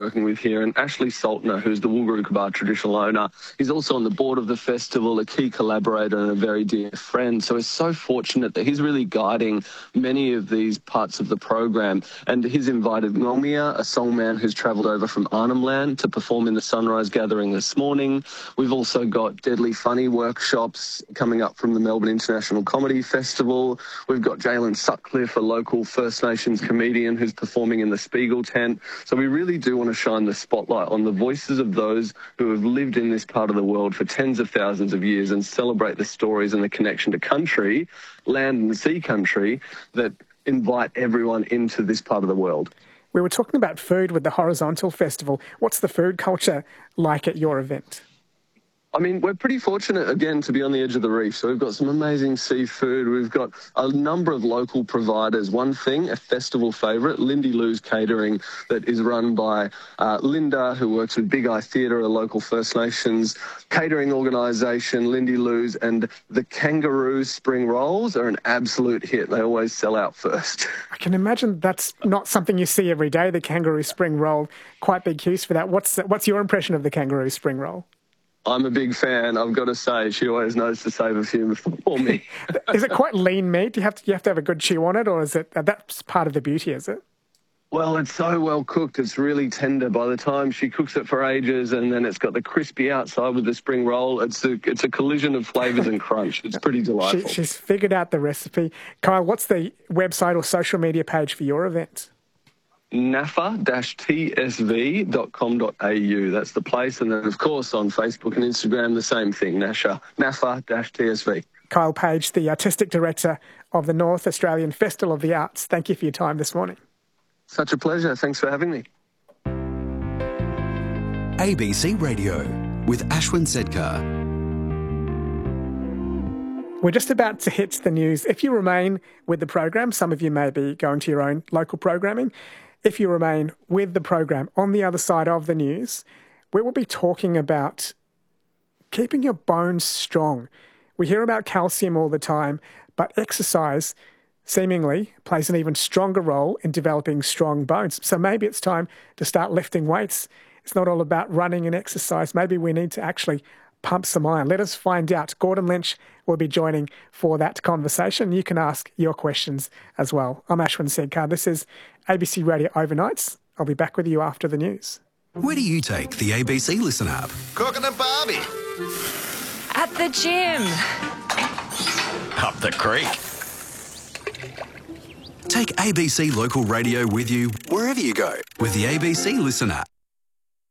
working with here, and Ashley Saltner, who's the Wulgurukaba traditional owner. He's also on the board of the festival, a key collaborator and a very dear friend. So we're so fortunate that he's really guiding many of these parts of the program. And he's invited Ngomia, a songman who's travelled over from Arnhem Land to perform in the Sunrise Gathering this morning. We've also got Deadly Funny workshops coming up from the Melbourne International Comedy Festival. We've got Jalen Sutcliffe, a local First Nations comedian who's performing in the Spiegel tent. So we really do want to shine the spotlight on the voices of those who have lived in this part of the world for tens of thousands of years and celebrate the stories and the connection to country, land and sea country, that invite everyone into this part of the world. We were talking about food with the Horizontal Festival. What's the food culture like at your event? I mean, we're pretty fortunate, again, to be on the edge of the reef. So we've got some amazing seafood. We've got a number of local providers. One thing, a festival favourite, Lindy Lou's Catering, that is run by Linda, who works with Big Eye Theatre, a local First Nations catering organisation, Lindy Lou's, and the kangaroo spring rolls are an absolute hit. They always sell out first. I can imagine that's not something you see every day, the kangaroo spring roll. Quite big use for that. What's your impression of the kangaroo spring roll? I'm a big fan. I've got to say, she always knows to save a few for me. Is it quite lean meat? Do you have to have a good chew on it, or is it that's part of the beauty? Is it? Well, it's so well cooked. It's really tender. By the time she cooks it for ages, and then it's got the crispy outside with the spring roll. It's a collision of flavours and crunch. It's pretty delightful. She's figured out the recipe. Kyle, what's the website or social media page for your event? nafa-tsv.com.au. That's the place. And then, of course, on Facebook and Instagram, the same thing, nafa-tsv. Kyle Page, the Artistic Director of the North Australian Festival of the Arts. Thank you for your time this morning. Such a pleasure. Thanks for having me. ABC Radio with Ashwin Sedkar. We're just about to hit the news. If you remain with the program, some of you may be going to your own local programming. If you remain with the program on the other side of the news, we will be talking about keeping your bones strong. We hear about calcium all the time, but exercise seemingly plays an even stronger role in developing strong bones. So maybe it's time to start lifting weights. It's not all about running and exercise. Maybe we need to actually pump some iron. Let us find out. Gordon Lynch will be joining for that conversation. You can ask your questions as well. I'm Ashwin Sedkar. This is ABC Radio Overnights. I'll be back with you after the news. Where do you take the ABC Listen app? Cooking at Barbie. At the gym. Up the creek. Take ABC Local Radio with you wherever you go with the ABC Listen app.